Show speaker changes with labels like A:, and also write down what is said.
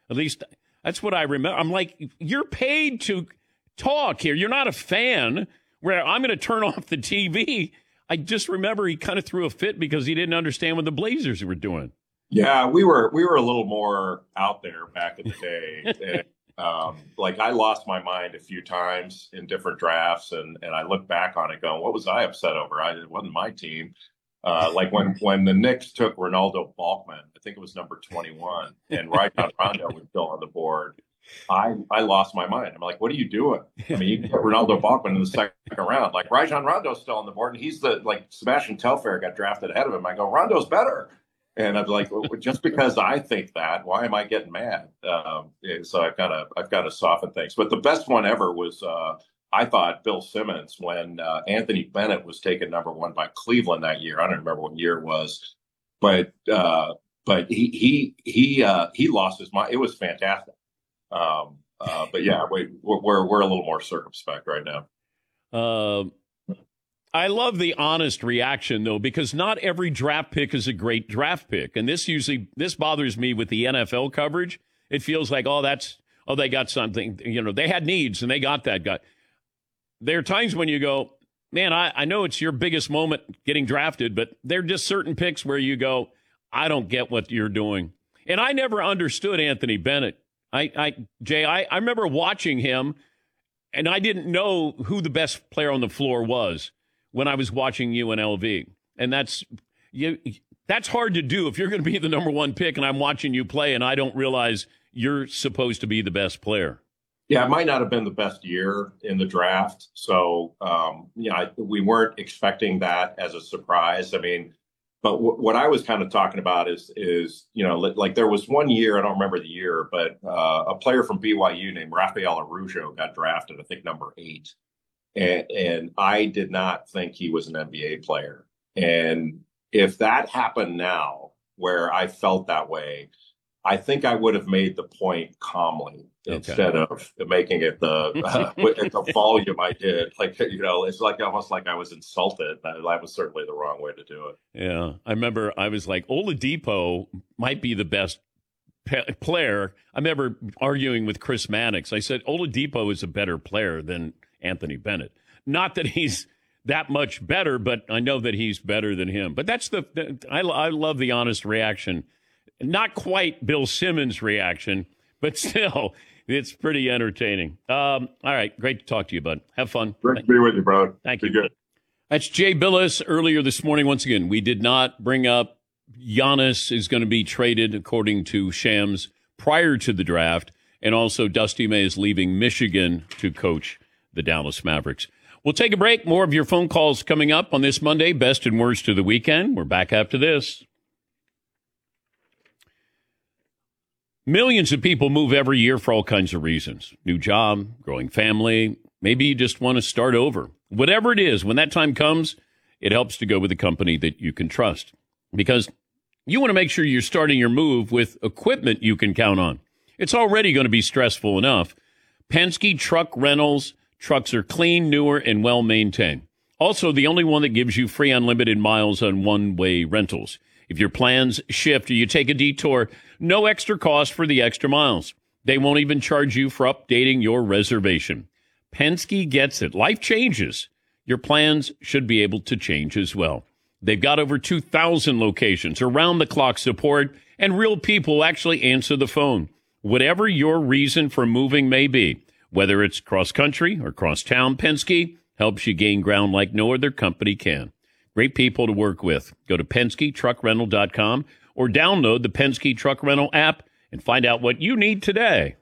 A: At least that's what I remember. I'm like, you're paid to talk here. You're not a fan where I'm going to turn off the TV. I just remember he kind of threw a fit because he didn't understand what the Blazers were doing.
B: Yeah, we were a little more out there back in the day. Like I lost my mind a few times in different drafts, and I look back on it going, what was I upset over? It wasn't my team. Like when the Knicks took Ronaldo Balkman, I think it was number 21, and Rajon Rondo was still on the board. I lost my mind. I'm like, what are you doing? I mean, you put Ronaldo Balkman in the second round. Like Rajon Rondo's still on the board, and he's Sebastian Telfair got drafted ahead of him. I go, Rondo's better. And I'm like, well, just because I think that, why am I getting mad? So I've got to soften things. But the best one ever was, I thought, Bill Simmons when Anthony Bennett was taken number 1 by Cleveland that year. I don't remember what year it was, but he lost his mind. It was fantastic. But yeah, we're a little more circumspect right now.
A: I love the honest reaction, though, because not every draft pick is a great draft pick. And this bothers me with the NFL coverage. It feels like, they got something. You know, they had needs and they got that guy. There are times when you go, man, I know it's your biggest moment getting drafted, but there are just certain picks where you go, I don't get what you're doing. And I never understood Anthony Bennett. Jay, I remember watching him, and I didn't know who the best player on the floor was when I was watching UNLV. And that's hard to do if you're going to be the number 1 pick and I'm watching you play and I don't realize you're supposed to be the best player.
B: Yeah, it might not have been the best year in the draft. So, we weren't expecting that as a surprise. I mean, but what I was kind of talking about is like there was one year, I don't remember the year, but a player from BYU named Rafael Araujo got drafted, I think number 8. And I did not think he was an NBA player. And if that happened now, where I felt that way, I think I would have made the point calmly instead of making it the volume I did. Like, it's like almost like I was insulted. That was certainly the wrong way to do it.
A: Yeah, I remember I was like, Oladipo might be the best player. I remember arguing with Chris Mannix. I said, Oladipo is a better player than Anthony Bennett. Not that he's that much better, but I know that he's better than him. But that's I love the honest reaction. Not quite Bill Simmons' reaction, but still, it's pretty entertaining. All right, great to talk to you, bud. Have fun.
B: Great to be with you, bro.
A: Thank you.
B: Be good.
A: That's Jay Billis earlier this morning. Once again, we did not bring up Giannis is going to be traded, according to Shams, prior to the draft. And also, Dusty May is leaving Michigan to coach the Dallas Mavericks. We'll take a break. More of your phone calls coming up on this Monday. Best and worst of the weekend. We're back after this. Millions of people move every year for all kinds of reasons. New job, growing family. Maybe you just want to start over. Whatever it is, when that time comes, it helps to go with a company that you can trust. Because you want to make sure you're starting your move with equipment you can count on. It's already going to be stressful enough. Penske Truck Rentals. Trucks are clean, newer, and well-maintained. Also, the only one that gives you free unlimited miles on one-way rentals. If your plans shift or you take a detour, no extra cost for the extra miles. They won't even charge you for updating your reservation. Penske gets it. Life changes. Your plans should be able to change as well. They've got over 2,000 locations, around-the-clock support, and real people actually answer the phone. Whatever your reason for moving may be, whether it's cross-country or cross-town, Penske helps you gain ground like no other company can. Great people to work with. Go to PenskeTruckRental.com or download the Penske Truck Rental app and find out what you need today.